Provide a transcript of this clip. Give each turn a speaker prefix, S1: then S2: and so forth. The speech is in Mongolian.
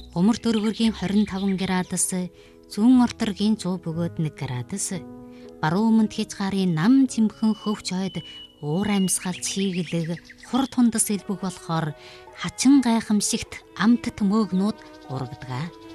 S1: Гомөр дөрвөргийн 25 градус, зүүн орторгийн 100 бөгөөд 1 градус. Баруун өмнөд хязгаарын нам цэмхэн хөвч хойд уур амьсгал чиглэг хур тундас элбэг болохоор хачин гайхамшигт амт төмөөгнүүд урагдаг.